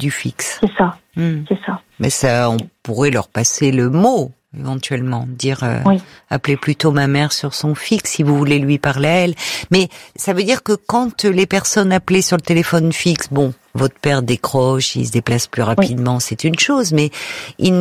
du fixe. C'est ça. C'est ça. Mais ça, on pourrait leur passer le mot, éventuellement. Dire, appelez plutôt ma mère sur son fixe si vous voulez lui parler à elle. Mais ça veut dire que quand les personnes appelaient sur le téléphone fixe, bon, votre père décroche, il se déplace plus rapidement, c'est une chose, mais il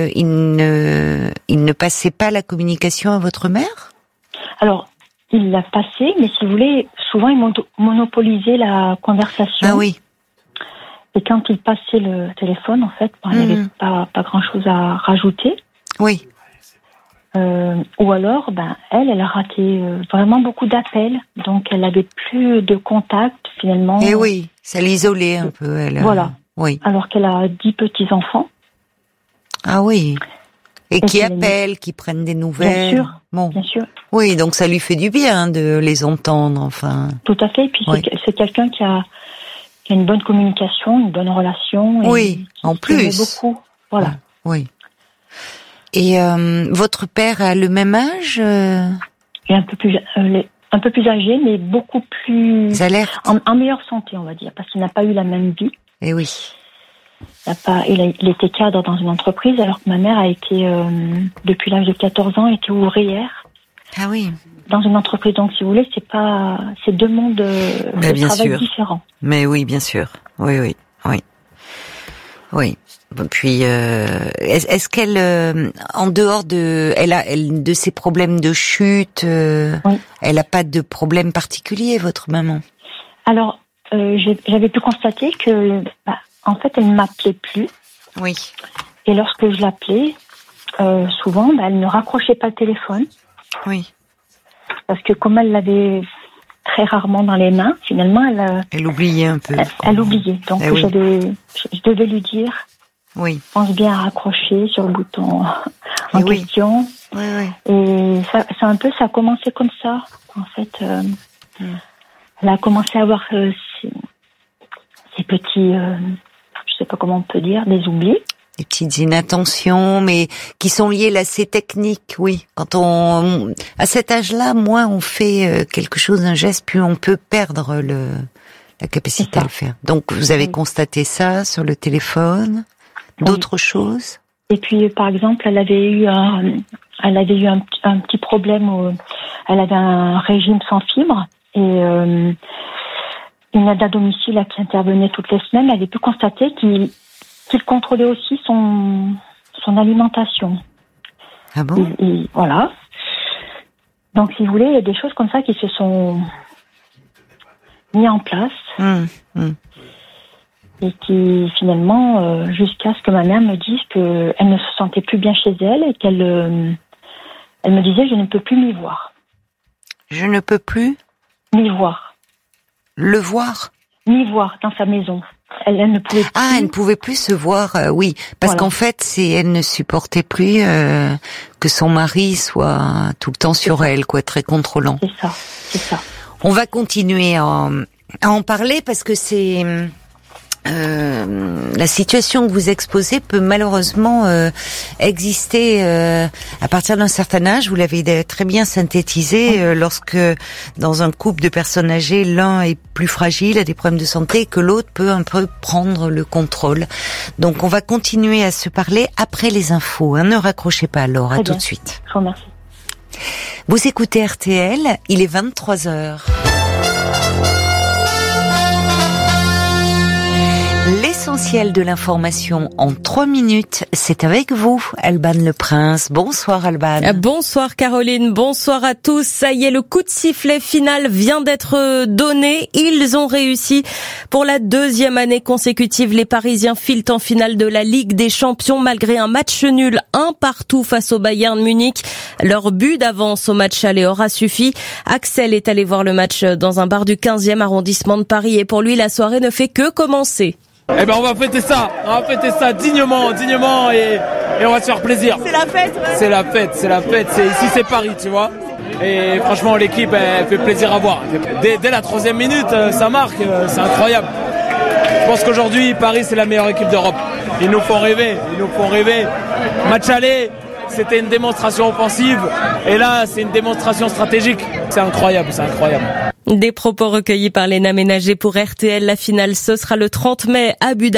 ne passait pas la communication à votre mère? Alors, il l'a passé, mais si vous voulez, souvent il monopolisait la conversation. Ah oui. Et quand il passait le téléphone, en fait, il n'y avait pas grand-chose à rajouter. Oui. Ou alors, elle a raté vraiment beaucoup d'appels, donc elle n'avait plus de contact finalement. Et oui, ça l'isolait un peu, elle. Voilà. Oui. Alors qu'elle a 10 petits-enfants. Ah oui. Et qui appellent, qui prennent des nouvelles. Bien sûr. Bon. Bien sûr. Oui, donc ça lui fait du bien de les entendre, enfin. Tout à fait. Et puis c'est quelqu'un qui a une bonne communication, une bonne relation. Et oui, en plus. Beaucoup. Voilà. Oui. Et votre père a le même âge? Il est un peu plus âgé, mais beaucoup plus alerte. En meilleure santé, on va dire, parce qu'il n'a pas eu la même vie. Eh oui. Il était cadre dans une entreprise, alors que ma mère a été, depuis l'âge de 14 ans, était ouvrière. Ah oui. Dans une entreprise. Donc, si vous voulez, c'est deux mondes de travail différents. Mais oui, bien sûr. Oui. Puis, est-ce qu'elle, en dehors de, elle de ses problèmes de chute, elle a pas de problème particulier, votre maman? Alors, j'avais pu constater que, en fait, elle ne m'appelait plus. Oui. Et lorsque je l'appelais, souvent, elle ne raccrochait pas le téléphone. Oui. Parce que comme elle l'avait très rarement dans les mains, finalement, elle oubliait un peu. Elle oubliait. Donc, je devais lui dire, pense bien à raccrocher sur le bouton en question. Oui. Et ça a commencé comme ça. En fait, elle a commencé à avoir ces petits, je sais pas comment on peut dire, des oublis. Des petites inattentions, mais qui sont liées à ces techniques, oui. Quand à cet âge-là, moins on fait quelque chose, un geste, plus on peut perdre la capacité à le faire. Donc, vous avez constaté ça sur le téléphone, d'autres choses? Et puis, par exemple, elle avait eu un petit problème où elle avait un régime sans fibres et une aide à domicile qui intervenait toutes les semaines. Elle avait pu constater qu'il contrôlait aussi son alimentation. Ah bon? Et voilà. Donc, si vous voulez, il y a des choses comme ça qui se sont mis en place et qui, finalement, jusqu'à ce que ma mère me dise qu'elle ne se sentait plus bien chez elle et qu'elle elle me disait « je ne peux plus m'y voir ». Je ne peux plus m'y voir. Le voir? M'y voir dans sa maison. Elle ne pouvait plus. Ah, elle ne pouvait plus se voir, oui. Parce qu'en fait, elle ne supportait plus que son mari soit tout le temps sur elle, très contrôlant. C'est ça. On va continuer à en parler parce que c'est... la situation que vous exposez peut malheureusement exister à partir d'un certain âge. Vous l'avez très bien synthétisé, lorsque dans un couple de personnes âgées, l'un est plus fragile, a des problèmes de santé, et que l'autre peut un peu prendre le contrôle. Donc on va continuer à se parler après les infos. Ne raccrochez pas alors, à tout de suite. Je vous remercie. Vous écoutez RTL, il est 23h. L'essentiel de l'information en 3 minutes, c'est avec vous, Alban Le Prince. Bonsoir Alban. Bonsoir Caroline, bonsoir à tous. Ça y est, le coup de sifflet final vient d'être donné. Ils ont réussi. Pour la 2e année consécutive, les Parisiens filent en finale de la Ligue des Champions malgré un match nul 1-1 face au Bayern Munich. Leur but d'avance au match aller aura suffi. Axel est allé voir le match dans un bar du 15e arrondissement de Paris et pour lui, la soirée ne fait que commencer. Eh ben on va fêter ça dignement et on va se faire plaisir. C'est la fête, ouais. C'est la fête, ici c'est Paris, tu vois. Et franchement l'équipe elle fait plaisir à voir. Dès la 3e minute, ça marque, c'est incroyable. Je pense qu'aujourd'hui Paris c'est la meilleure équipe d'Europe. Ils nous font rêver. Match aller, c'était une démonstration offensive et là c'est une démonstration stratégique. C'est incroyable. Des propos recueillis par Léna Ménager pour RTL. La finale, ce sera le 30 mai à Buda.